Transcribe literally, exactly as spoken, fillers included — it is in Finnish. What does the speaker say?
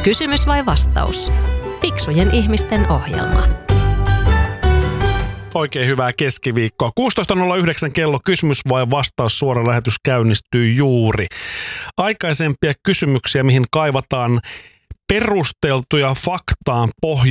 Kysymys vai vastaus? Fiksujen ihmisten ohjelma. Oikein hyvää keskiviikkoa. kuusitoista nolla yhdeksän kello kysymys vai vastaus, suora lähetys käynnistyy juuri. Aikaisempia kysymyksiä, mihin kaivataan perusteltuja faktaan pohjautuvia